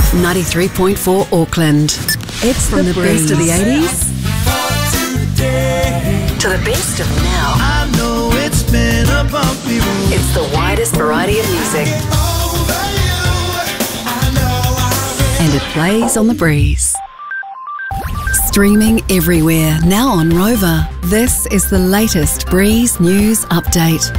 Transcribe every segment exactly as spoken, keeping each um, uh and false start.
ninety-three point four Auckland. It's from the, the best of the eighties to the best of now. I know it's been a bumpy road. It's the widest variety of music. And it plays on the breeze. Streaming everywhere, now on Rover. This is the latest Breeze News Update.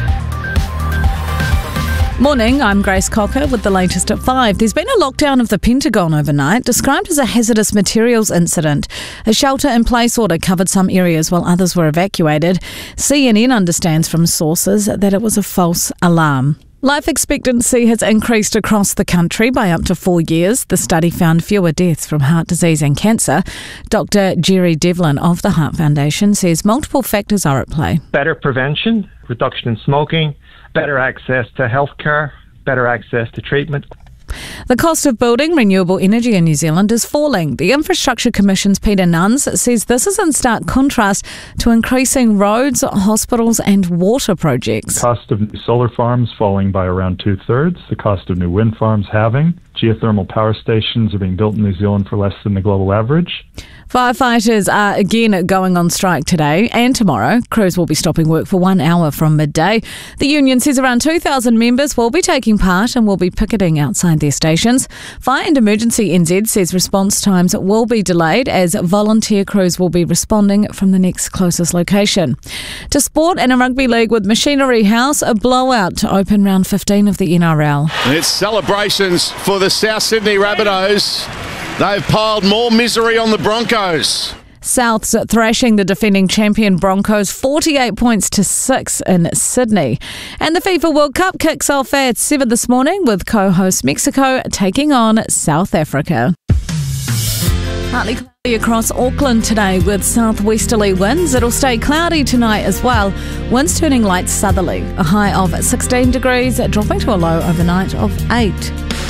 Morning, I'm Grace Cocker with the latest at five. There's been a lockdown of the Pentagon overnight, described as a hazardous materials incident. A shelter-in-place order covered some areas while others were evacuated. C N N understands from sources that it was a false alarm. Life expectancy has increased across the country by up to four years. The study found fewer deaths from heart disease and cancer. Doctor Jerry Devlin of the Heart Foundation says multiple factors are at play. Better prevention, reduction in smoking, better access to healthcare, better access to treatment. The cost of building renewable energy in New Zealand is falling. The Infrastructure Commission's Peter Nuns says this is in stark contrast to increasing roads, hospitals and water projects. The cost of new solar farms falling by around two-thirds, the cost of new wind farms halving. Geothermal power stations are being built in New Zealand for less than the global average. Firefighters are again going on strike today and tomorrow. Crews will be stopping work for one hour from midday. The union says around two thousand members will be taking part and will be picketing outside their stations. Fire and Emergency N Z says response times will be delayed as volunteer crews will be responding from the next closest location. To sport and a rugby league with Machinery House, a blowout to open round fifteen of the N R L. And it's celebrations for the South Sydney Rabbitohs. They've piled more misery on the Broncos. Souths thrashing the defending champion Broncos forty-eight points to six in Sydney. And the FIFA World Cup kicks off at seven this morning with co-host Mexico taking on South Africa. Partly cloudy across Auckland today with southwesterly winds. It'll stay cloudy tonight as well. Winds turning light southerly. A high of sixteen degrees, dropping to a low overnight of eight.